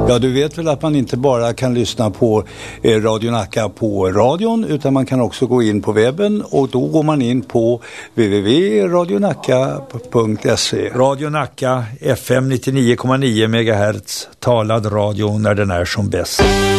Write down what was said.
Ja, du vet väl att man inte bara kan lyssna på Radio Nacka på radion, utan man kan också gå in på webben, och då går man in på www.radionacka.se. Radio Nacka, FM 99,9 MHz, talad radio när den är som bäst.